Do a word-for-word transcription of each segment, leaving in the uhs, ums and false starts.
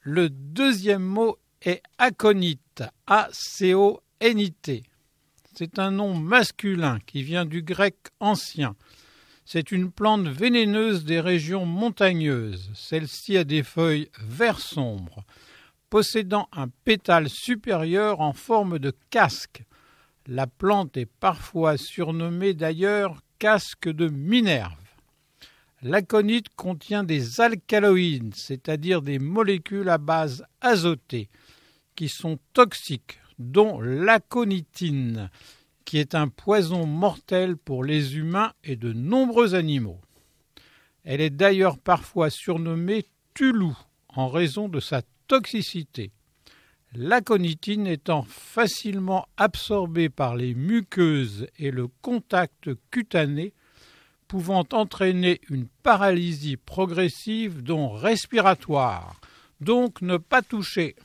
Le deuxième mot est aconite, A C O N I T. C'est un nom masculin qui vient du grec ancien. C'est une plante vénéneuse des régions montagneuses. Celle-ci a des feuilles vert sombre, possédant un pétale supérieur en forme de casque. La plante est parfois surnommée d'ailleurs casque de Minerve. L'aconite contient des alcaloïdes, c'est-à-dire des molécules à base azotée, qui sont toxiques, dont l'aconitine, qui est un poison mortel pour les humains et de nombreux animaux. Elle est d'ailleurs parfois surnommée Tulou, en raison de sa toxicité. L'aconitine étant facilement absorbée par les muqueuses et le contact cutané, pouvant entraîner une paralysie progressive dont respiratoire. Donc ne pas toucher.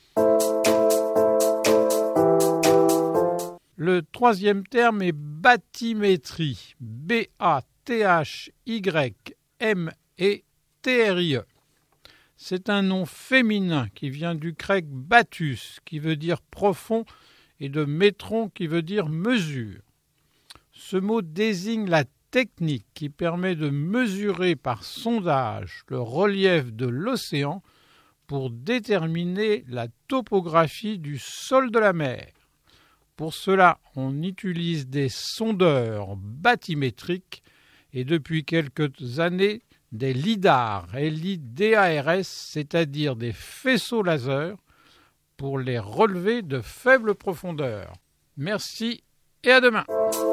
Le troisième terme est bathymétrie, B A T H Y M E T R I E. C'est un nom féminin qui vient du grec bathus, qui veut dire profond, et de métron, qui veut dire mesure. Ce mot désigne la technique qui permet de mesurer par sondage le relief de l'océan pour déterminer la topographie du sol de la mer. Pour cela, on utilise des sondeurs bathymétriques et depuis quelques années, des lidars, L I D A R S, c'est-à-dire des faisceaux laser, pour les relever de faible profondeur. Merci et à demain.